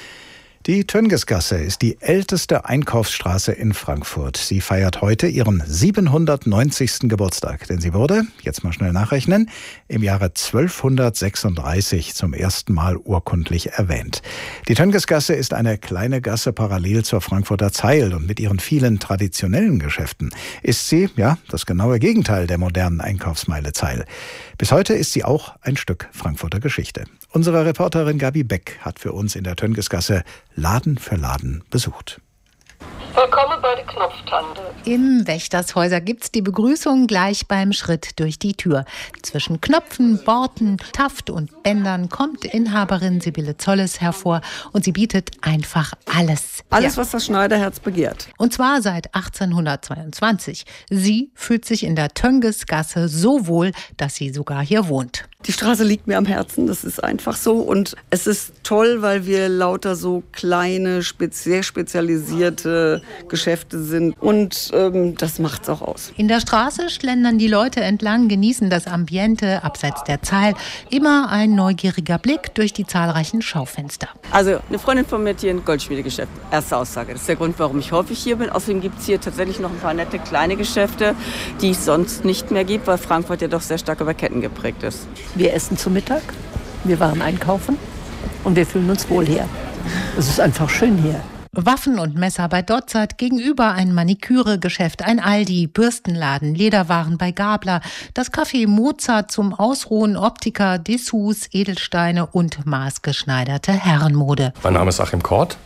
Die Töngesgasse ist die älteste Einkaufsstraße in Frankfurt. Sie feiert heute ihren siebenhundertneunzigsten Geburtstag, denn sie wurde, jetzt mal schnell nachrechnen, im Jahre zwölfhundertsechsunddreißig zum ersten Mal urkundlich erwähnt. Die Töngesgasse ist eine kleine Gasse parallel zur Frankfurter Zeil und mit ihren vielen traditionellen Geschäften ist sie, ja, das genaue Gegenteil der modernen Einkaufsmeile Zeil. Bis heute ist sie auch ein Stück Frankfurter Geschichte. Unsere Reporterin Gabi Beck hat für uns in der Töngesgasse Laden für Laden besucht. Willkommen bei der Knopftante. Im Wächtershäuser gibt's die Begrüßung gleich beim Schritt durch die Tür. Zwischen Knöpfen, Borten, Taft und Bändern kommt Inhaberin Sibylle Zolles hervor und sie bietet einfach alles. Alles, ja. was das Schneiderherz begehrt. Und zwar seit achtzehnhundertzweiundzwanzig. Sie fühlt sich in der Töngesgasse so wohl, dass sie sogar hier wohnt. Die Straße liegt mir am Herzen, das ist einfach so. Und es ist toll, weil wir lauter so kleine, sehr spezialisierte Geschäfte sind. Und ähm, das macht's auch aus. In der Straße schlendern die Leute entlang, genießen das Ambiente abseits der Zeil. Immer ein neugieriger Blick durch die zahlreichen Schaufenster. Also eine Freundin von mir hat hier ein Goldschmiedegeschäft. Erste Aussage. Das ist der Grund, warum ich häufig hier bin. Außerdem gibt es hier tatsächlich noch ein paar nette kleine Geschäfte, die es sonst nicht mehr gibt, weil Frankfurt ja doch sehr stark über Ketten geprägt ist. Wir essen zu Mittag, wir waren einkaufen und wir fühlen uns wohl hier. Es ist einfach schön hier. Waffen und Messer bei Dotzert, gegenüber ein Maniküregeschäft, ein Aldi, Bürstenladen, Lederwaren bei Gabler, das Café Mozart zum Ausruhen, Optiker, Dessous, Edelsteine und maßgeschneiderte Herrenmode. Mein Name ist Achim Kort. Ich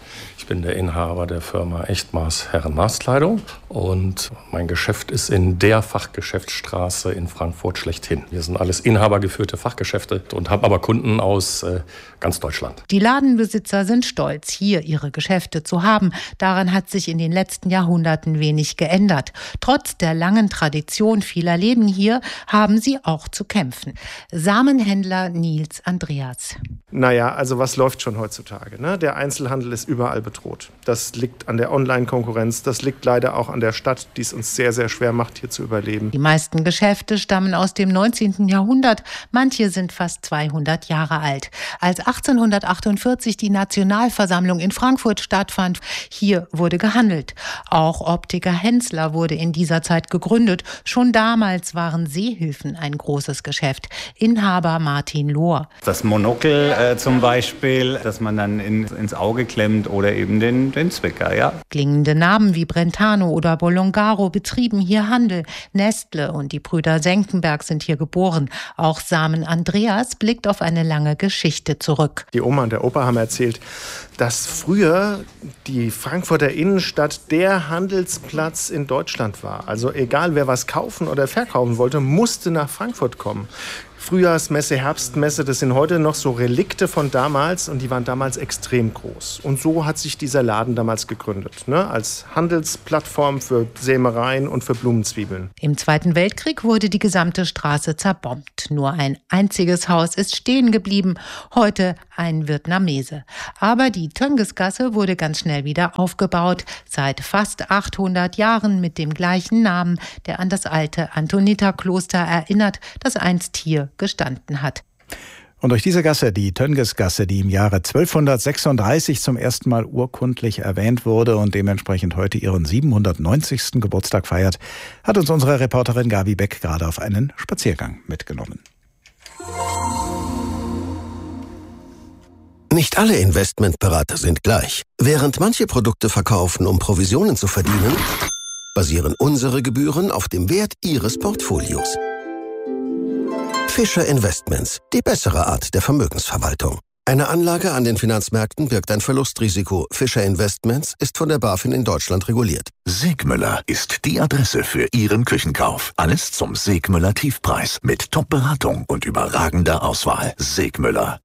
bin der Inhaber der Firma Echtmaß Herren-Maßkleidung und mein Geschäft ist in der Fachgeschäftsstraße in Frankfurt schlechthin. Wir sind alles inhabergeführte Fachgeschäfte und haben aber Kunden aus äh, ganz Deutschland. Die Ladenbesitzer sind stolz, hier ihre Geschäfte zu haben. Daran hat sich in den letzten Jahrhunderten wenig geändert. Trotz der langen Tradition vieler Läden hier haben sie auch zu kämpfen. Samenhändler Nils Andreas. Naja, also was läuft schon heutzutage? Ne? Der Einzelhandel ist überall bedroht. Das liegt an der Online-Konkurrenz. Das liegt leider auch an der Stadt, die es uns sehr, sehr schwer macht, hier zu überleben. Die meisten Geschäfte stammen aus dem neunzehnten Jahrhundert. Manche sind fast zweihundert Jahre alt. Als achtzehnhundertachtundvierzig die Nationalversammlung in Frankfurt stattfand, hier wurde gehandelt. Auch Optiker Hensler wurde in dieser Zeit gegründet. Schon damals waren Seehilfen ein großes Geschäft. Inhaber Martin Lohr. Das Monokel äh, zum Beispiel, das man dann in, ins Auge klemmt oder eben den, den Zwicker, ja. Klingende Namen wie Brentano oder Bolongaro betrieben hier Handel. Nestle und die Brüder Senckenberg sind hier geboren. Auch Samen Andreas blickt auf eine lange Geschichte zurück. Die Oma und der Opa haben erzählt, dass früher die Frankfurter Innenstadt der Handelsplatz in Deutschland war. Also egal, wer was kaufen oder verkaufen wollte, musste nach Frankfurt kommen. Frühjahrsmesse, Herbstmesse, das sind heute noch so Relikte von damals und die waren damals extrem groß. Und so hat sich dieser Laden damals gegründet, ne? Als Handelsplattform für Sämereien und für Blumenzwiebeln. Im Zweiten Weltkrieg wurde die gesamte Straße zerbombt. Nur ein einziges Haus ist stehen geblieben, heute ein Vietnamese. Aber die Töngesgasse wurde ganz schnell wieder aufgebaut, seit fast achthundert Jahren mit dem gleichen Namen, der an das alte Antoniterkloster erinnert, das einst hier gestanden hat. Und durch diese Gasse, die Töngesgasse, die im Jahre zwölfhundertsechsunddreißig zum ersten Mal urkundlich erwähnt wurde und dementsprechend heute ihren siebenhundertneunzigsten Geburtstag feiert, hat uns unsere Reporterin Gabi Beck gerade auf einen Spaziergang mitgenommen. Nicht alle Investmentberater sind gleich. Während manche Produkte verkaufen, um Provisionen zu verdienen, basieren unsere Gebühren auf dem Wert Ihres Portfolios. Fischer Investments, die bessere Art der Vermögensverwaltung. Eine Anlage an den Finanzmärkten birgt ein Verlustrisiko. Fischer Investments ist von der BaFin in Deutschland reguliert. Segmüller ist die Adresse für Ihren Küchenkauf. Alles zum Segmüller Tiefpreis mit Top-Beratung und überragender Auswahl. Segmüller.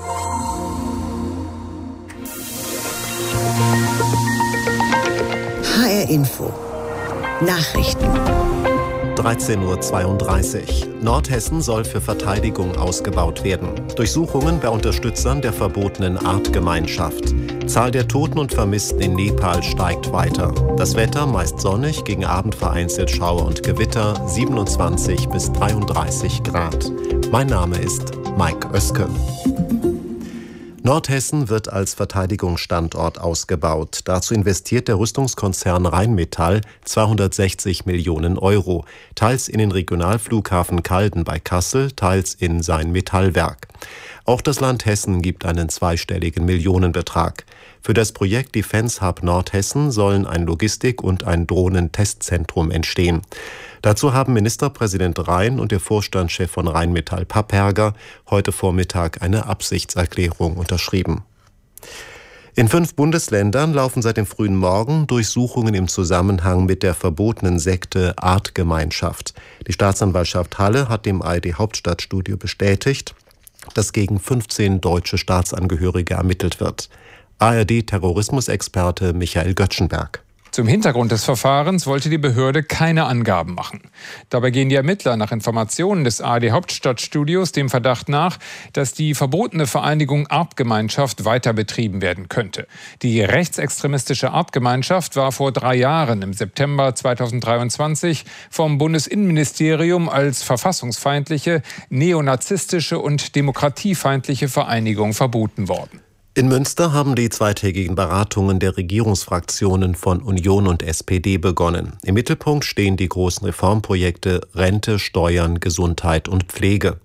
H R Info. Nachrichten. dreizehn Uhr zweiunddreißig. Nordhessen soll für Verteidigung ausgebaut werden. Durchsuchungen bei Unterstützern der verbotenen Artgemeinschaft. Zahl der Toten und Vermissten in Nepal steigt weiter. Das Wetter meist sonnig, gegen Abend vereinzelt Schauer und Gewitter, siebenundzwanzig bis dreiunddreißig Grad. Mein Name ist Mike Oeske. Nordhessen wird als Verteidigungsstandort ausgebaut. Dazu investiert der Rüstungskonzern Rheinmetall zweihundertsechzig Millionen Euro, teils in den Regionalflughafen Calden bei Kassel, teils in sein Metallwerk. Auch das Land Hessen gibt einen zweistelligen Millionenbetrag. Für das Projekt Defense Hub Nordhessen sollen ein Logistik- und ein Drohnentestzentrum entstehen. Dazu haben Ministerpräsident Rhein und der Vorstandschef von Rheinmetall Papperger heute Vormittag eine Absichtserklärung unterschrieben. In fünf Bundesländern laufen seit dem frühen Morgen Durchsuchungen im Zusammenhang mit der verbotenen Sekte Artgemeinschaft. Die Staatsanwaltschaft Halle hat dem A R D-Hauptstadtstudio bestätigt, dass gegen fünfzehn deutsche Staatsangehörige ermittelt wird. A R D-Terrorismusexperte Michael Göttschenberg. Zum Hintergrund des Verfahrens wollte die Behörde keine Angaben machen. Dabei gehen die Ermittler nach Informationen des A R D-Hauptstadtstudios dem Verdacht nach, dass die verbotene Vereinigung Artgemeinschaft weiter betrieben werden könnte. Die rechtsextremistische Artgemeinschaft war vor drei Jahren, im September zweitausenddreiundzwanzig, vom Bundesinnenministerium als verfassungsfeindliche, neonazistische und demokratiefeindliche Vereinigung verboten worden. In Münster haben die zweitägigen Beratungen der Regierungsfraktionen von Union und S P D begonnen. Im Mittelpunkt stehen die großen Reformprojekte Rente, Steuern, Gesundheit und Pflege.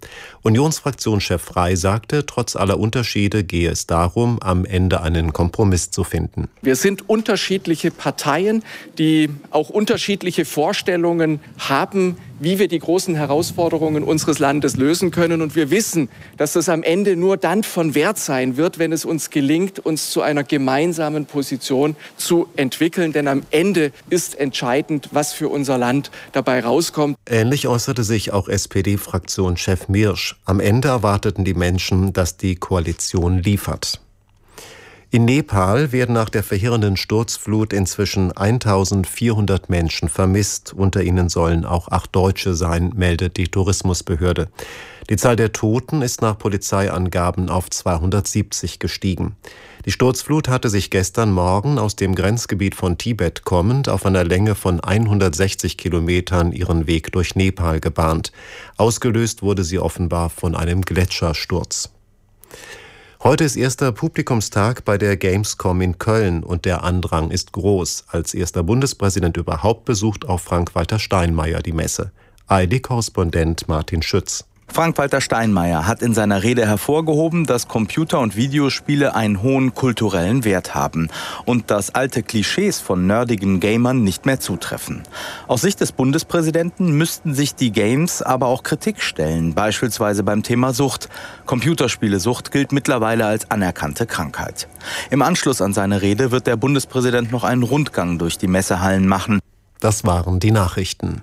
Unionsfraktionschef Frey sagte, trotz aller Unterschiede gehe es darum, am Ende einen Kompromiss zu finden. Wir sind unterschiedliche Parteien, die auch unterschiedliche Vorstellungen haben, wie wir die großen Herausforderungen unseres Landes lösen können. Und wir wissen, dass das am Ende nur dann von Wert sein wird, wenn es uns gelingt, uns zu einer gemeinsamen Position zu entwickeln. Denn am Ende ist entscheidend, was für unser Land dabei rauskommt. Ähnlich äußerte sich auch S P D-Fraktionschef Mirsch. Am Ende erwarteten die Menschen, dass die Koalition liefert. In Nepal werden nach der verheerenden Sturzflut inzwischen eintausendvierhundert Menschen vermisst. Unter ihnen sollen auch acht Deutsche sein, meldet die Tourismusbehörde. Die Zahl der Toten ist nach Polizeiangaben auf zweihundertsiebzig gestiegen. Die Sturzflut hatte sich gestern Morgen aus dem Grenzgebiet von Tibet kommend auf einer Länge von hundertsechzig Kilometern ihren Weg durch Nepal gebahnt. Ausgelöst wurde sie offenbar von einem Gletschersturz. Heute ist erster Publikumstag bei der Gamescom in Köln und der Andrang ist groß. Als erster Bundespräsident überhaupt besucht auch Frank-Walter Steinmeier die Messe. A R D-Korrespondent Martin Schütz. Frank-Walter Steinmeier hat in seiner Rede hervorgehoben, dass Computer- und Videospiele einen hohen kulturellen Wert haben und dass alte Klischees von nerdigen Gamern nicht mehr zutreffen. Aus Sicht des Bundespräsidenten müssten sich die Games aber auch Kritik stellen, beispielsweise beim Thema Sucht. Computerspielesucht gilt mittlerweile als anerkannte Krankheit. Im Anschluss an seine Rede wird der Bundespräsident noch einen Rundgang durch die Messehallen machen. Das waren die Nachrichten.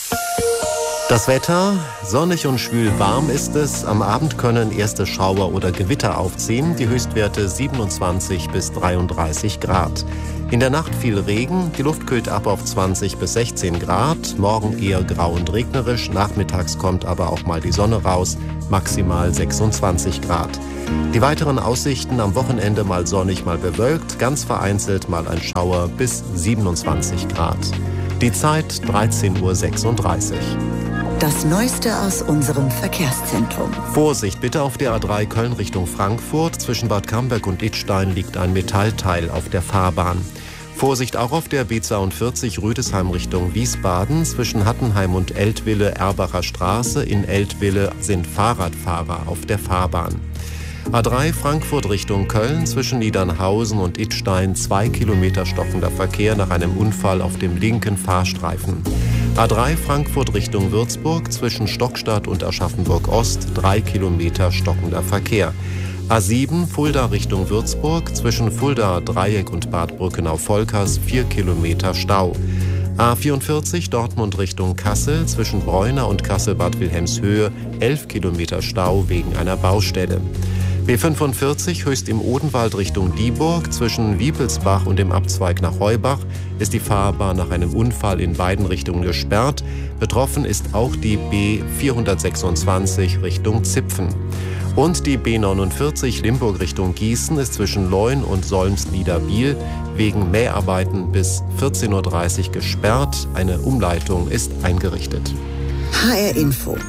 Das Wetter, sonnig und schwül warm ist es. Am Abend können erste Schauer oder Gewitter aufziehen. Die Höchstwerte siebenundzwanzig bis dreiunddreißig Grad. In der Nacht viel Regen, die Luft kühlt ab auf zwanzig bis sechzehn Grad. Morgen eher grau und regnerisch, nachmittags kommt aber auch mal die Sonne raus, maximal sechsundzwanzig Grad. Die weiteren Aussichten: am Wochenende mal sonnig, mal bewölkt, ganz vereinzelt mal ein Schauer bis siebenundzwanzig Grad. Die Zeit dreizehn Uhr sechsunddreißig. Das Neueste aus unserem Verkehrszentrum. Vorsicht bitte auf der A drei Köln Richtung Frankfurt. Zwischen Bad Camberg und Idstein liegt ein Metallteil auf der Fahrbahn. Vorsicht auch auf der B zweiundvierzig Rüdesheim Richtung Wiesbaden. Zwischen Hattenheim und Eltville Erbacher Straße. In Eltville sind Fahrradfahrer auf der Fahrbahn. A drei Frankfurt Richtung Köln, zwischen Niedernhausen und Idstein zwei Kilometer stockender Verkehr nach einem Unfall auf dem linken Fahrstreifen. A drei Frankfurt Richtung Würzburg, zwischen Stockstadt und Aschaffenburg Ost drei Kilometer stockender Verkehr. A sieben Fulda Richtung Würzburg, zwischen Fulda Dreieck und Bad Brückenau-Volkers vier Kilometer Stau. A vierundvierzig Dortmund Richtung Kassel, zwischen Bräuner und Kassel-Bad Wilhelmshöhe elf Kilometer Stau wegen einer Baustelle. B fünfundvierzig Höchst im Odenwald Richtung Dieburg, zwischen Wiepelsbach und dem Abzweig nach Heubach ist die Fahrbahn nach einem Unfall in beiden Richtungen gesperrt. Betroffen ist auch die B vierhundertsechsundzwanzig Richtung Zipfen. Und die B neunundvierzig Limburg Richtung Gießen ist zwischen Leun und Solms-Niederbiel wegen Mäharbeiten bis vierzehn Uhr dreißig gesperrt. Eine Umleitung ist eingerichtet. H R Info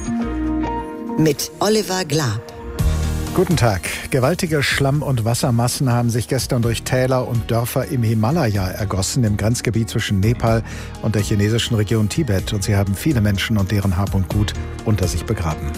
mit Oliver Glab. Guten Tag. Gewaltige Schlamm- und Wassermassen haben sich gestern durch Täler und Dörfer im Himalaya ergossen, im Grenzgebiet zwischen Nepal und der chinesischen Region Tibet. Und sie haben viele Menschen und deren Hab und Gut unter sich begraben.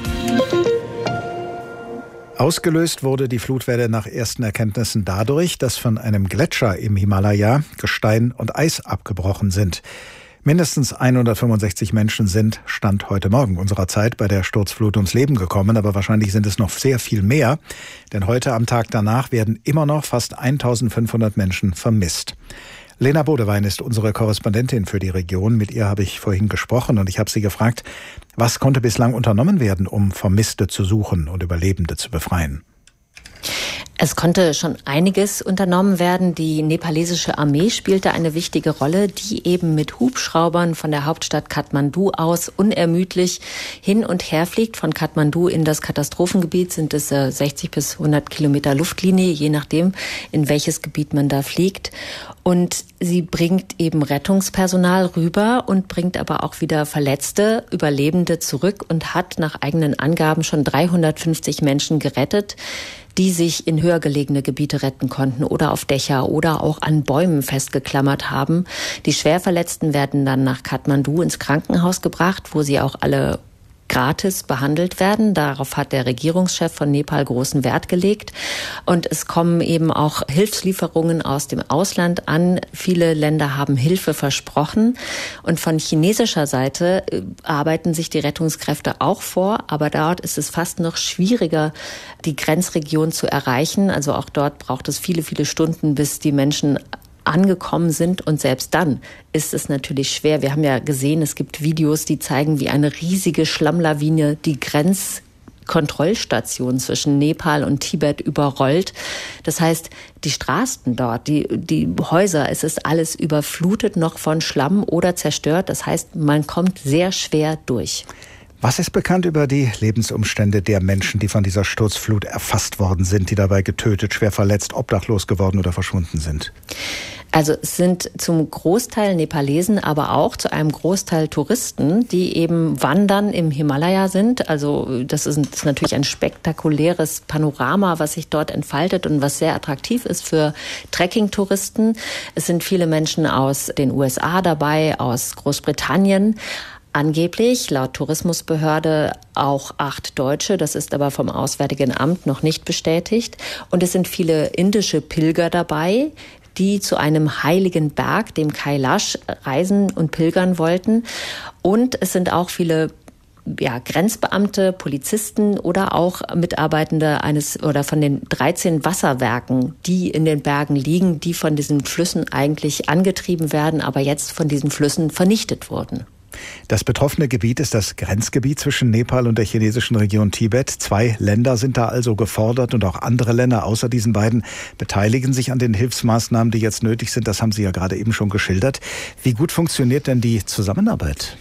Ausgelöst wurde die Flutwelle nach ersten Erkenntnissen dadurch, dass von einem Gletscher im Himalaya Gestein und Eis abgebrochen sind. Mindestens hundertfünfundsechzig Menschen sind, Stand heute Morgen unserer Zeit, bei der Sturzflut ums Leben gekommen. Aber wahrscheinlich sind es noch sehr viel mehr. Denn heute am Tag danach werden immer noch fast eintausendfünfhundert Menschen vermisst. Lena Bodewein ist unsere Korrespondentin für die Region. Mit ihr habe ich vorhin gesprochen und ich habe sie gefragt, was konnte bislang unternommen werden, um Vermisste zu suchen und Überlebende zu befreien? Es konnte schon einiges unternommen werden. Die nepalesische Armee spielte eine wichtige Rolle, die eben mit Hubschraubern von der Hauptstadt Kathmandu aus unermüdlich hin und her fliegt. Von Kathmandu in das Katastrophengebiet sind es sechzig bis hundert Kilometer Luftlinie, je nachdem, in welches Gebiet man da fliegt. Und sie bringt eben Rettungspersonal rüber und bringt aber auch wieder Verletzte, Überlebende zurück und hat nach eigenen Angaben schon dreihundertfünfzig Menschen gerettet, die sich in höher gelegene Gebiete retten konnten oder auf Dächer oder auch an Bäumen festgeklammert haben. Die Schwerverletzten werden dann nach Kathmandu ins Krankenhaus gebracht, wo sie auch alle gratis behandelt werden. Darauf hat der Regierungschef von Nepal großen Wert gelegt. Und es kommen eben auch Hilfslieferungen aus dem Ausland an. Viele Länder haben Hilfe versprochen. Und von chinesischer Seite arbeiten sich die Rettungskräfte auch vor. Aber dort ist es fast noch schwieriger, die Grenzregion zu erreichen. Also auch dort braucht es viele, viele Stunden, bis die Menschen angekommen sind, und selbst dann ist es natürlich schwer. Wir haben ja gesehen, es gibt Videos, die zeigen, wie eine riesige Schlammlawine die Grenzkontrollstation zwischen Nepal und Tibet überrollt. Das heißt, die Straßen dort, die, die Häuser, es ist alles überflutet noch von Schlamm oder zerstört. Das heißt, man kommt sehr schwer durch. Was ist bekannt über die Lebensumstände der Menschen, die von dieser Sturzflut erfasst worden sind, die dabei getötet, schwer verletzt, obdachlos geworden oder verschwunden sind? Also es sind zum Großteil Nepalesen, aber auch zu einem Großteil Touristen, die eben wandern im Himalaya sind. Also das ist, das ist natürlich ein spektakuläres Panorama, was sich dort entfaltet und was sehr attraktiv ist für Trekking-Touristen. Es sind viele Menschen aus den U S A dabei, aus Großbritannien. Angeblich, laut Tourismusbehörde, auch acht Deutsche. Das ist aber vom Auswärtigen Amt noch nicht bestätigt. Und es sind viele indische Pilger dabei, die zu einem heiligen Berg, dem Kailash, reisen und pilgern wollten. Und es sind auch viele ja, Grenzbeamte, Polizisten oder auch Mitarbeitende eines oder von den dreizehn Wasserwerken, die in den Bergen liegen, die von diesen Flüssen eigentlich angetrieben werden, aber jetzt von diesen Flüssen vernichtet wurden. Das betroffene Gebiet ist das Grenzgebiet zwischen Nepal und der chinesischen Region Tibet. Zwei Länder sind da also gefordert und auch andere Länder außer diesen beiden beteiligen sich an den Hilfsmaßnahmen, die jetzt nötig sind. Das haben Sie ja gerade eben schon geschildert. Wie gut funktioniert denn die Zusammenarbeit?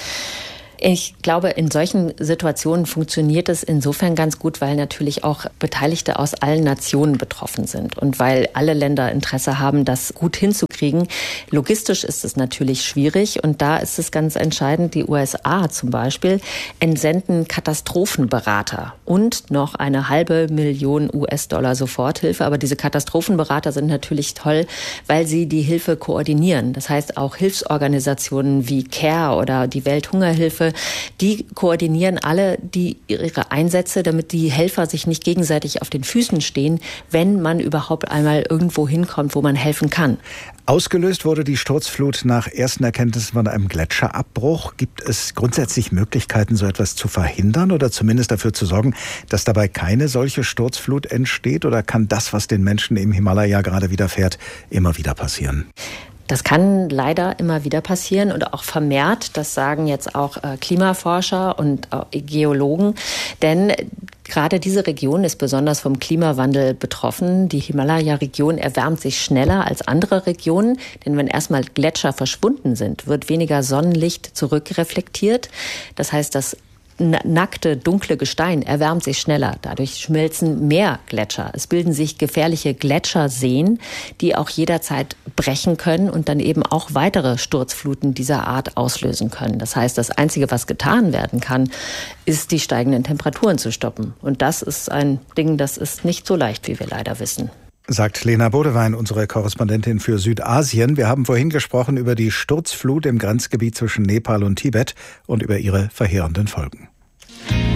Ich glaube, in solchen Situationen funktioniert es insofern ganz gut, weil natürlich auch Beteiligte aus allen Nationen betroffen sind und weil alle Länder Interesse haben, das gut hinzukriegen. Logistisch ist es natürlich schwierig und da ist es ganz entscheidend, die U S A zum Beispiel entsenden Katastrophenberater und noch eine halbe Million U S-Dollar Soforthilfe. Aber diese Katastrophenberater sind natürlich toll, weil sie die Hilfe koordinieren. Das heißt, auch Hilfsorganisationen wie CARE oder die Welthungerhilfe, die koordinieren alle die ihre Einsätze, damit die Helfer sich nicht gegenseitig auf den Füßen stehen, wenn man überhaupt einmal irgendwo hinkommt, wo man helfen kann. Ausgelöst wurde die Sturzflut nach ersten Erkenntnissen von einem Gletscherabbruch. Gibt es grundsätzlich Möglichkeiten, so etwas zu verhindern oder zumindest dafür zu sorgen, dass dabei keine solche Sturzflut entsteht? Oder kann das, was den Menschen im Himalaya gerade widerfährt, immer wieder passieren? Das kann leider immer wieder passieren und auch vermehrt. Das sagen jetzt auch äh, Klimaforscher und äh, Geologen. Denn gerade diese Region ist besonders vom Klimawandel betroffen. Die Himalaya-Region erwärmt sich schneller als andere Regionen. Denn wenn erstmal Gletscher verschwunden sind, wird weniger Sonnenlicht zurückreflektiert. Das heißt, das nackte, dunkle Gestein erwärmt sich schneller. Dadurch schmelzen mehr Gletscher. Es bilden sich gefährliche Gletscherseen, die auch jederzeit brechen können und dann eben auch weitere Sturzfluten dieser Art auslösen können. Das heißt, das Einzige, was getan werden kann, ist, die steigenden Temperaturen zu stoppen. Und das ist ein Ding, das ist nicht so leicht, wie wir leider wissen. Sagt Lena Bodewein, unsere Korrespondentin für Südasien. Wir haben vorhin gesprochen über die Sturzflut im Grenzgebiet zwischen Nepal und Tibet und über ihre verheerenden Folgen.